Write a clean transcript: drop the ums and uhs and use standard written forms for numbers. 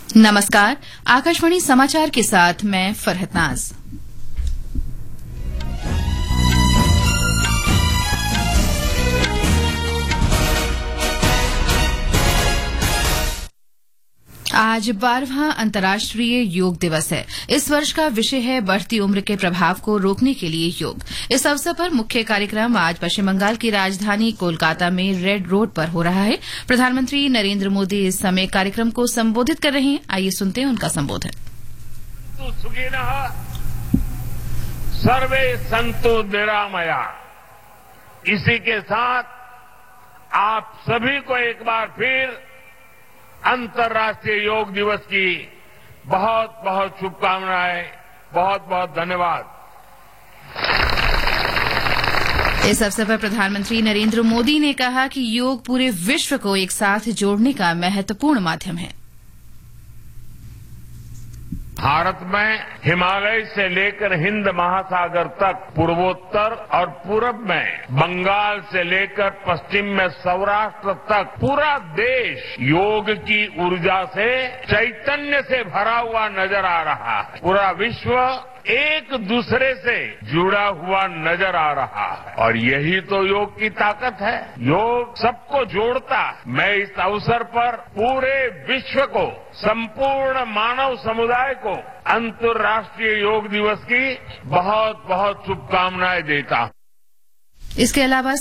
नमस्कार, आकाशवाणी समाचार के साथ मैं फरहत नाज। आज 12वां अंतर्राष्ट्रीय योग दिवस है। इस वर्ष का विषय है बढ़ती उम्र के प्रभाव को रोकने के लिए योग। इस अवसर पर मुख्य कार्यक्रम आज पश्चिम बंगाल की राजधानी कोलकाता में रेड रोड पर हो रहा है। प्रधानमंत्री नरेंद्र मोदी इस समय कार्यक्रम को संबोधित कर रहे हैं। आइए सुनते हैं उनका संबोधन। सर्वे संतो निरामया। इसी के साथ आप सभी को एक बार फिर अंतर्राष्ट्रीय योग दिवस की बहुत बहुत शुभकामनाएं, बहुत बहुत धन्यवाद। इस अवसर पर प्रधानमंत्री नरेंद्र मोदी ने कहा कि योग पूरे विश्व को एक साथ जोड़ने का महत्वपूर्ण माध्यम है। भारत में हिमालय से लेकर हिंद महासागर तक, पूर्वोत्तर और पूरब में बंगाल से लेकर पश्चिम में सौराष्ट्र तक पूरा देश योग की ऊर्जा से, चैतन्य से भरा हुआ नजर आ रहा है। पूरा विश्व एक दूसरे से जुड़ा हुआ नजर आ रहा है और यही तो योग की ताकत है। योग सबको जोड़ता है। मैं इस अवसर पर पूरे विश्व को, संपूर्ण मानव समुदाय को अंतर्राष्ट्रीय योग दिवस की बहुत बहुत शुभकामनाएं देता हूं। इसके अलावा